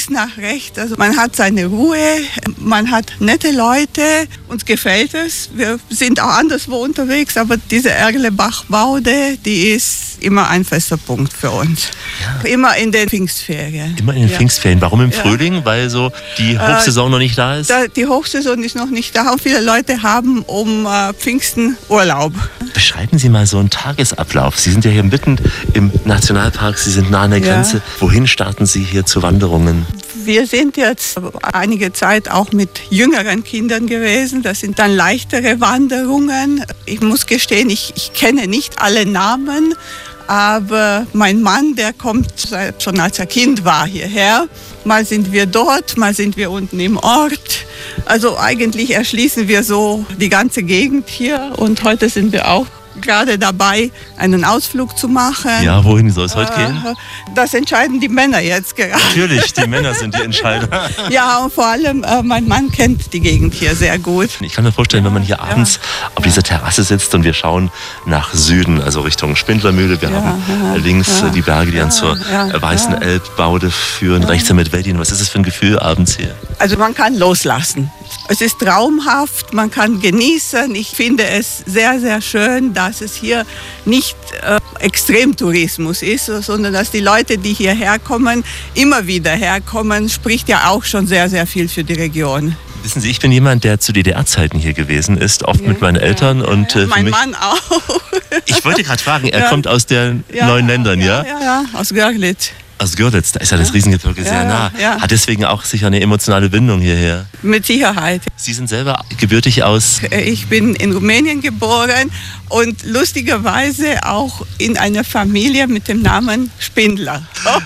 links nach rechts. Also man hat seine Ruhe, man hat nette Leute, uns gefällt es. Wir sind auch anderswo unterwegs, aber diese Erlebach-Baude, die ist immer ein fester Punkt für uns. Ja. Immer in den Pfingstferien. Immer in den Pfingstferien. Warum im Frühling? Weil so die Hochsaison noch nicht da ist? Die Hochsaison ist noch nicht da und viele Leute haben um Pfingsten Urlaub. Beschreiben Sie mal so einen Tagesablauf. Sie sind ja hier mitten im Nationalpark, Sie sind nah an der Grenze. Wohin starten Sie hier zu Wanderungen? Wir sind jetzt einige Zeit auch mit jüngeren Kindern gewesen. Das sind dann leichtere Wanderungen. Ich muss gestehen, ich kenne nicht alle Namen, aber mein Mann, der kommt schon als er Kind war hierher. Mal sind wir dort, mal sind wir unten im Ort. Also eigentlich erschließen wir so die ganze Gegend hier und heute sind wir auch gerade dabei, einen Ausflug zu machen. Ja, wohin soll es heute gehen? Das entscheiden die Männer jetzt gerade. Natürlich, die Männer sind die Entscheider. Ja, und vor allem, mein Mann kennt die Gegend hier sehr gut. Ich kann mir vorstellen, wenn man hier abends auf dieser Terrasse sitzt und wir schauen nach Süden, also Richtung Spindlermühle. Wir haben links die Berge, die dann zur Weißen Elbbaude führen. Rechts der Medvedin. Was ist das für ein Gefühl abends hier? Also man kann loslassen. Es ist traumhaft, man kann genießen. Ich finde es sehr, sehr schön, dass es hier nicht Extremtourismus ist, sondern dass die Leute, die hierher kommen, immer wieder herkommen, spricht ja auch schon sehr, sehr viel für die Region. Wissen Sie, ich bin jemand, der zu DDR-Zeiten hier gewesen ist, oft mit meinen Eltern. Und mein Mann auch. Ich wollte gerade fragen, er kommt aus den neuen Ländern, ja? Ja, aus Görlitz. Aus Görlitz, da ist ja das Riesengebirge sehr nah. Ja. Hat deswegen auch sicher eine emotionale Bindung hierher. Mit Sicherheit. Sie sind selber gebürtig aus? Ich bin in Rumänien geboren und lustigerweise auch in einer Familie mit dem Namen Spindler.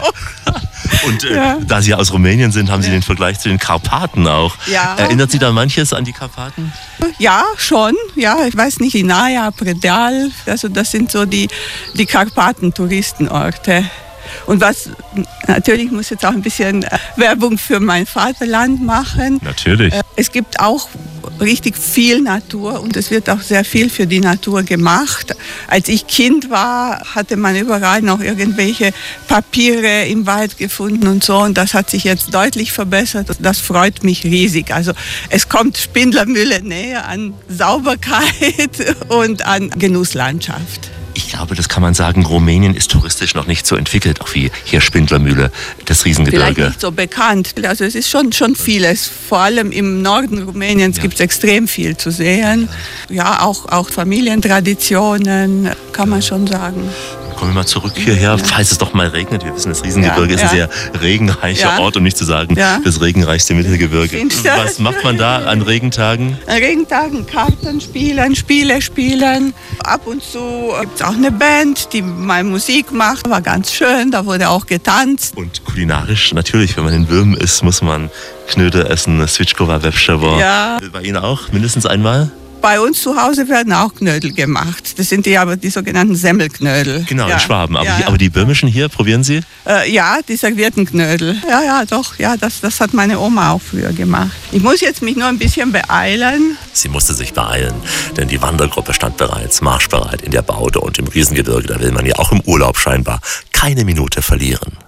Und da Sie aus Rumänien sind, haben Sie den Vergleich zu den Karpaten auch. Ja. Erinnert Sie da manches an die Karpaten? Ja, schon. Ja, ich weiß nicht, Sinaia, Predal, also das sind so die Karpaten-Touristenorte. Und natürlich muss ich jetzt auch ein bisschen Werbung für mein Vaterland machen. Natürlich. Es gibt auch richtig viel Natur und es wird auch sehr viel für die Natur gemacht. Als ich Kind war, hatte man überall noch irgendwelche Papiere im Wald gefunden und so. Und das hat sich jetzt deutlich verbessert. Das freut mich riesig. Also es kommt Spindlermühle näher an Sauberkeit und an Genusslandschaft. Ich glaube, das kann man sagen, Rumänien ist touristisch noch nicht so entwickelt, auch wie hier Spindlermühle, das Riesengebirge. Vielleicht nicht so bekannt. Also es ist schon vieles. Vor allem im Norden Rumäniens gibt es extrem viel zu sehen. Ja, auch Familientraditionen, kann man schon sagen. Kommen wir mal zurück hierher, falls es doch mal regnet. Wir wissen, das Riesengebirge ist ein sehr regenreicher Ort, um nicht zu sagen, das regenreichste Mittelgebirge. Was macht man da an Regentagen? An Regentagen Karten spielen, Spiele spielen. Ab und zu gibt es auch eine Band, die mal Musik macht. War ganz schön, da wurde auch getanzt. Und kulinarisch natürlich, wenn man in Würm ist, muss man Knödel essen, Switschkova, Webschewa. Ja. Bei Ihnen auch? Mindestens einmal? Bei uns zu Hause werden auch Knödel gemacht. Das sind die sogenannten Semmelknödel. Genau, in Schwaben. Aber die böhmischen hier, probieren Sie? Ja, die servierten Knödel. Ja, doch. Ja, das hat meine Oma auch früher gemacht. Ich muss jetzt mich nur ein bisschen beeilen. Sie musste sich beeilen, denn die Wandergruppe stand bereits marschbereit in der Baude und im Riesengebirge. Da will man ja auch im Urlaub scheinbar keine Minute verlieren.